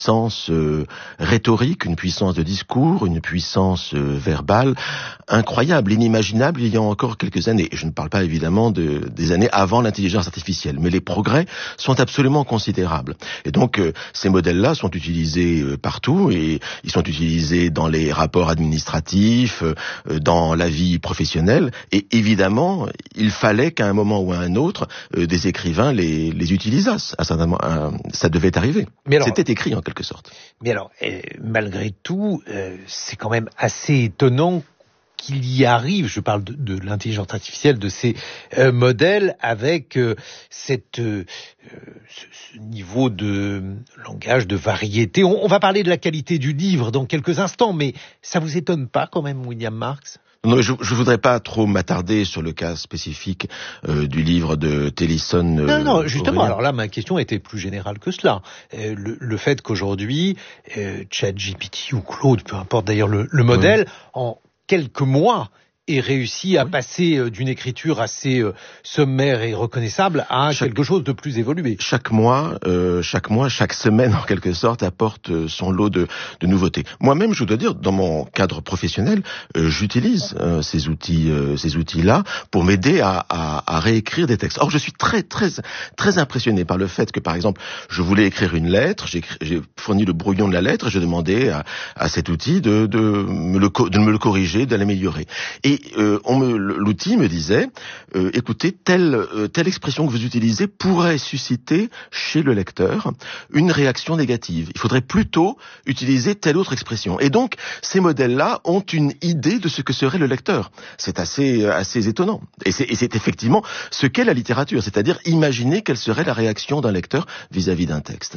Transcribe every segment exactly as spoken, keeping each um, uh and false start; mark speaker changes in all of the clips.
Speaker 1: puissance euh, rhétorique, une puissance de discours, une puissance euh, verbale incroyable, inimaginable il y a encore quelques années. Et je ne parle pas évidemment de, des années avant l'intelligence artificielle, mais les progrès sont absolument considérables. Et donc euh, ces modèles-là sont utilisés euh, partout, et ils sont utilisés dans les rapports administratifs, euh, dans la vie professionnelle, et évidemment, il fallait qu'à un moment ou à un autre, euh, des écrivains les, les utilisassent. À certainement, euh, ça devait arriver. Mais alors, c'était écrit en quelque sorte.
Speaker 2: Mais alors, euh, malgré tout, euh, c'est quand même assez étonnant qu'il y arrive, je parle de, de l'intelligence artificielle, de ces euh, modèles avec euh, cette, euh, ce, ce niveau de langage, de variété. On, on va parler de la qualité du livre dans quelques instants, mais ça vous étonne pas quand même, William Marx ?
Speaker 1: Non, je ne voudrais pas trop m'attarder sur le cas spécifique euh, du livre de Tennyson. Euh,
Speaker 2: non, non, justement.
Speaker 1: Aurélien.
Speaker 2: Alors là, ma question était plus générale que cela. Euh, le, le fait qu'aujourd'hui, euh, ChatGPT ou Claude, peu importe d'ailleurs le, le modèle, oui. en quelques mois, ait réussi à oui. passer euh, d'une écriture assez euh, sommaire et reconnaissable à chaque, quelque chose de plus évolué.
Speaker 1: Chaque mois, euh, chaque mois, chaque semaine, en quelque sorte, apporte euh, son lot de, de nouveautés. Moi-même, je dois dire, dans mon cadre professionnel, euh, j'utilise euh, ces outils, euh, ces outils-là, pour m'aider à, à, à réécrire des textes. Or, je suis très, très, très impressionné par le fait que, par exemple, je voulais écrire une lettre, j'ai, j'ai fourni le brouillon de la lettre, et je demandais à, à cet outil de, de, me le, de me le corriger, de l'améliorer. Et euh, on me, l'outil me disait, euh, écoutez, telle, euh, telle expression que vous utilisez pourrait susciter chez le lecteur une réaction négative. Il faudrait plutôt utiliser telle autre expression. Et donc, ces modèles-là ont une idée de ce que serait le lecteur. C'est assez, assez étonnant. Et c'est, et c'est effectivement ce qu'est la littérature, c'est-à-dire imaginer quelle serait la réaction d'un lecteur vis-à-vis d'un texte.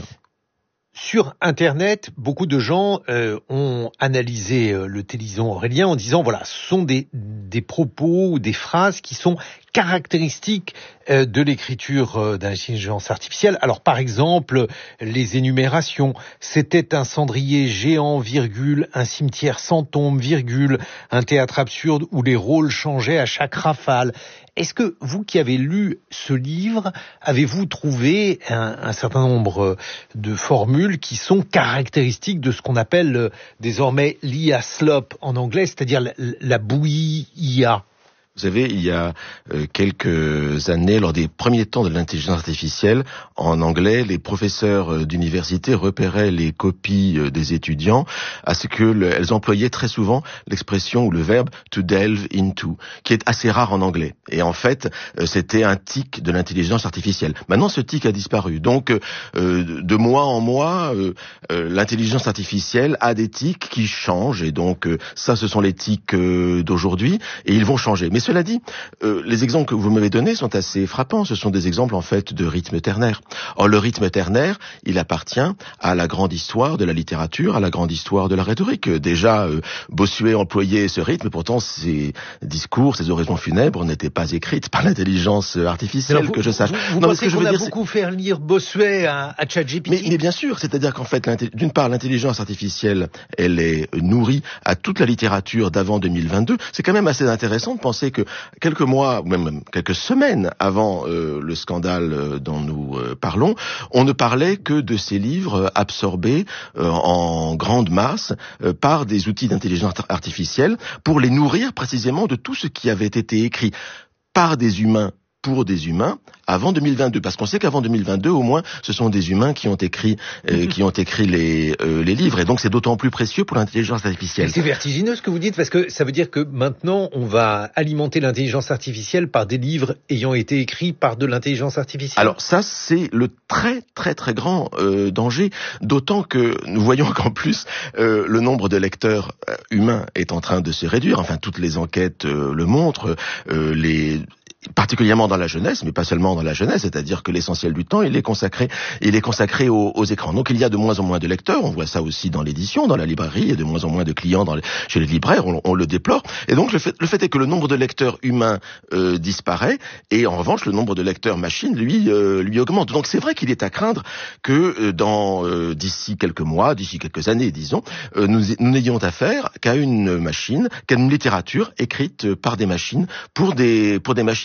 Speaker 2: Sur Internet, beaucoup de gens euh, ont analysé euh, le Tennyson Aurélien en disant, voilà, ce sont des, des propos ou des phrases qui sont caractéristiques euh, de l'écriture euh, d'intelligence artificielle. Alors, par exemple, les énumérations. C'était un cendrier géant, virgule, un cimetière sans tombe, virgule, un théâtre absurde où les rôles changeaient à chaque rafale. Est-ce que vous qui avez lu ce livre, avez-vous trouvé un, un certain nombre de formules qui sont caractéristiques de ce qu'on appelle euh, désormais l'I A slop en anglais, c'est-à-dire la, la bouillie I A?
Speaker 1: Vous savez, il y a euh, quelques années, lors des premiers temps de l'intelligence artificielle, en anglais, les professeurs euh, d'université repéraient les copies euh, des étudiants à ce que le, elles employaient très souvent l'expression ou le verbe to delve into, qui est assez rare en anglais. Et en fait, euh, c'était un tic de l'intelligence artificielle. Maintenant, ce tic a disparu. Donc, euh, de mois en mois, euh, euh, l'intelligence artificielle a des tics qui changent. Et donc, euh, ça, ce sont les tics euh, d'aujourd'hui, et ils vont changer. Mais cela dit, euh, les exemples que vous m'avez donnés sont assez frappants. Ce sont des exemples en fait de rythme ternaire. Or, le rythme ternaire, il appartient à la grande histoire de la littérature, à la grande histoire de la rhétorique. Déjà, euh, Bossuet employait ce rythme, pourtant ses discours, ses oraisons funèbres n'étaient pas écrites par l'intelligence artificielle,
Speaker 2: vous,
Speaker 1: que je sache.
Speaker 2: Vous, vous
Speaker 1: non,
Speaker 2: pensez
Speaker 1: ce que je
Speaker 2: qu'on
Speaker 1: veux
Speaker 2: a
Speaker 1: dire,
Speaker 2: beaucoup fait lire Bossuet à, à ChatGPT?
Speaker 1: mais, mais bien sûr, c'est-à-dire qu'en fait, d'une part, l'intelligence artificielle, elle est nourrie à toute la littérature d'avant deux mille vingt-deux. C'est quand même assez intéressant de penser que quelques mois, ou même quelques semaines avant euh, le scandale euh, dont nous euh, parlons, on ne parlait que de ces livres absorbés euh, en grande masse euh, par des outils d'intelligence artificielle pour les nourrir précisément de tout ce qui avait été écrit par des humains pour des humains avant deux mille vingt-deux, parce qu'on sait qu'avant deux mille vingt-deux, au moins, ce sont des humains qui ont écrit, euh, mm-hmm. qui ont écrit les euh, les livres, et donc c'est d'autant plus précieux pour l'intelligence artificielle.
Speaker 2: C'est vertigineux ce que vous dites, parce que ça veut dire que maintenant on va alimenter l'intelligence artificielle par des livres ayant été écrits par de l'intelligence artificielle.
Speaker 1: Alors ça, c'est le très très très grand euh, danger, d'autant que nous voyons qu'en plus euh, le nombre de lecteurs euh, humains est en train de se réduire. Enfin, toutes les enquêtes euh, le montrent. Euh, les particulièrement dans la jeunesse, mais pas seulement dans la jeunesse, c'est-à-dire que l'essentiel du temps, il est consacré, il est consacré aux, aux écrans. Donc il y a de moins en moins de lecteurs, on voit ça aussi dans l'édition, dans la librairie, il y a de moins en moins de clients dans les, chez les libraires, on, on le déplore. Et donc le fait, le fait est que le nombre de lecteurs humains euh, disparaît, et en revanche le nombre de lecteurs machines, lui, euh, lui augmente. Donc c'est vrai qu'il est à craindre que euh, dans euh, d'ici quelques mois, d'ici quelques années, disons, euh, nous, nous n'ayons affaire qu'à une machine, qu'à une littérature écrite par des machines pour des pour des machines.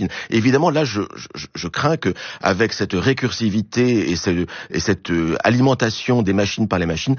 Speaker 1: Évidemment, là, je, je, je crains que avec cette récursivité et, ce, et cette alimentation des machines par les machines,